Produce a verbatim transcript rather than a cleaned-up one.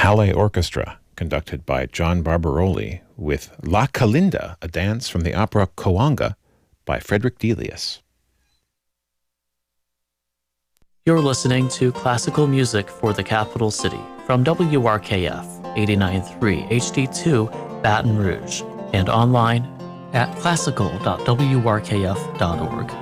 Halle Orchestra, conducted by John Barbaroli, with La Calinda, a dance from the opera Coanga by Frederick Delius. You're listening to classical music for the capital city from W R K F eighty-nine point three H D two Baton Rouge and online at classical dot w r k f dot org.